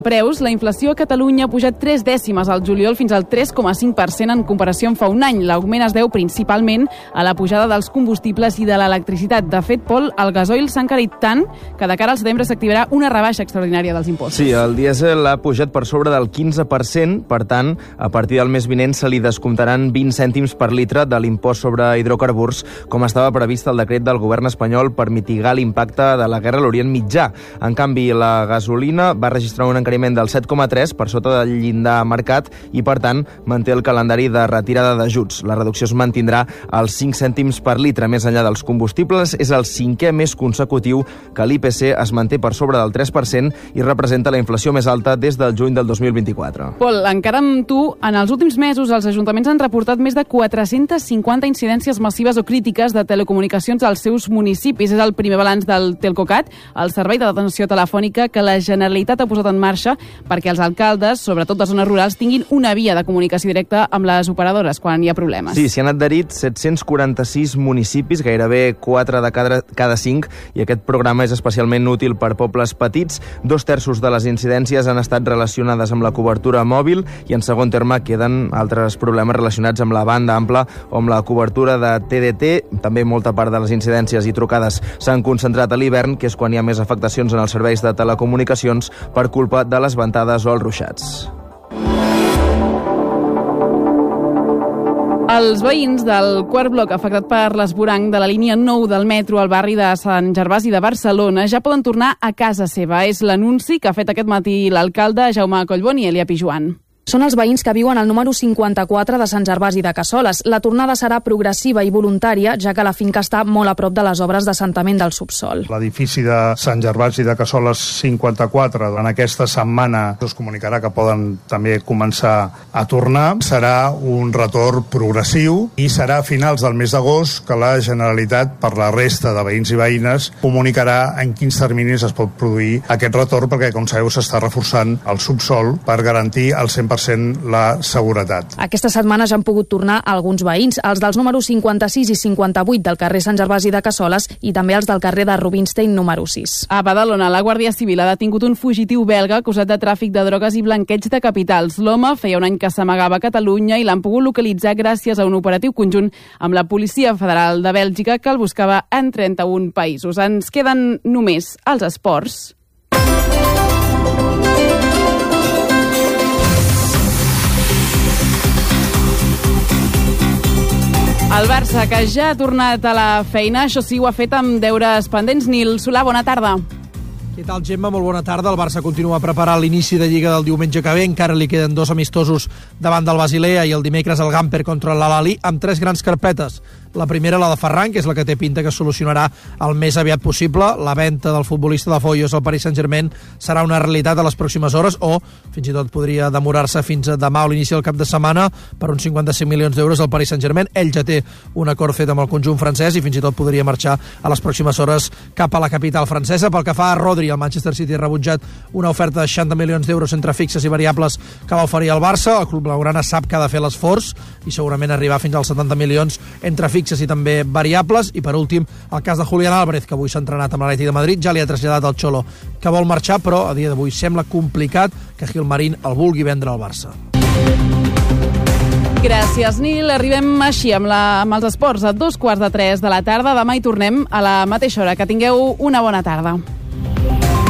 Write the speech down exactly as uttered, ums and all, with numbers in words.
Preus, la inflació a Catalunya ha pujat tres dècimes al juliol fins al tres coma cinc per cent en comparació amb fa un any. L'augment es deu principalment a la pujada dels combustibles i de l'electricitat. De fet, Pol, el gasoil s'ha encarit tant que de cara al setembre s'activarà una rebaixa extraordinària dels impostos. Sí, el dièsel ha pujat per sobre del quinze per cent, per tant, a partir del mes vinent se li descomptaran vint cèntims per litre de l'impost sobre hidrocarburs, com estava previst al decret del govern espanyol per mitigar l'impacte de la guerra a l'Orient Mitjà. En canvi, la gasolina va registrar un encariment del set coma tres per sota del llindar marcat i, per tant, manté el calendari de retirada d'ajuts. La reducció es mantindrà als cinc cèntims per litre. Més enllà dels combustibles, és el cinquè mes consecutiu que l'I P C es manté per sobre del tres per cent i representa la inflació més alta des del juny del dos mil vint-i-quatre. Pol, encara amb tu, en els últims mesos els ajuntaments han reportat més de quatre-centes cinquanta incidències massives o crítiques de telecomunicacions als seus municipis. És el primer balanç del Telcocat, el servei d'atenció telefònica que la Generalitat ha posat en marxa perquè els alcaldes, sobretot de zones rurals, tinguin una via de comunicació directa amb les operadores quan hi ha problemes. Sí, s'hi han adherit set-cents quaranta-sis municipis, gairebé quatre de cada, cada cinc, i aquest programa és especialment útil per pobles petits. Dos terços de les incidències han estat relacionades amb la cobertura mòbil i, en segon terme, queden altres problemes relacionats amb la banda ampla o amb la cobertura de T D T. També molta part de les incidències i trucades s'han concentrat a l'hivern, que és quan hi ha més afectacions en els serveis de telecomunicacions per culpa de les ventades o els ruixats. Els veïns del quart bloc afectat per l'esvoranc de la línia nou del metro al barri de Sant Gervasi de Barcelona ja poden tornar a casa seva. És l'anunci que ha fet aquest matí l'alcalde Jaume Collboni i Elia Pijuan. Són els veïns que viuen al número cinquanta-quatre de Sant Gervasi de Cassoles. La tornada serà progressiva i voluntària, ja que la finca està molt a prop de les obres d'assentament del subsol. L'edifici de Sant Gervasi de Cassoles cinquanta-quatre, en aquesta setmana es comunicarà que poden també començar a tornar. Serà un retorn progressiu i serà a finals del mes d'agost que la Generalitat, per la resta de veïns i veïnes, comunicarà en quins terminis es pot produir aquest retorn, perquè, com sabeu, s'està reforçant el subsol per garantir el cent per cent la seguretat. Aquesta setmana ja han pogut tornar alguns veïns, els dels números cinquanta-sis i cinquanta-vuit del carrer Sant Gervasi de Cassoles i també els del carrer de Rubinstein número sis. A Badalona, la Guàrdia Civil ha detingut un fugitiu belga acusat de tràfic de drogues i blanqueig de capitals. L'home feia un any que s'amagava a Catalunya i l'han pogut localitzar gràcies a un operatiu conjunt amb la Policia Federal de Bèlgica, que el buscava en trenta-un països. Ens queden només els esports. El Barça, que ja ha tornat a la feina, això sí, ho ha fet amb deures pendents. Nil Solà, bona tarda. Què tal, Gemma? Molt bona tarda. El Barça continua preparant l'inici de Lliga del diumenge que ve. Encara li queden dos amistosos davant del Basilea i el dimecres el Gamper contra l'Al-Ahly, amb tres grans carpetes. La primera, la de Ferran, que és la que té pinta que es solucionarà el més aviat possible. La venda del futbolista de Foyos al Paris Saint-Germain serà una realitat a les pròximes hores, o fins i tot podria demorar-se fins a demà o l'inici del cap de setmana per uns cinquanta-cinc milions d'euros al Paris Saint-Germain. Ell ja té un acord fet amb el conjunt francès i fins i tot podria marxar a les pròximes hores cap a la capital francesa. Pel que fa a Rodri, el Manchester City ha rebutjat una oferta de seixanta milions d'euros entre fixes i variables que va oferir el Barça. El club blaugrana sap que ha de fer l'esforç i segurament arribar fins als setanta milions entre fixes i també variables. I per últim, el cas de Julián Álvarez, que avui s'ha entrenat amb l'Atlètic de Madrid, ja li ha traslladat al Xolo que vol marxar, però a dia d'avui sembla complicat que Gilmarín el vulgui vendre al Barça. Gràcies, Nil. Arribem així amb, la, amb els esports a dos quarts de tres de la tarda. Demà hi tornem a la mateixa hora. Que tingueu una bona tarda.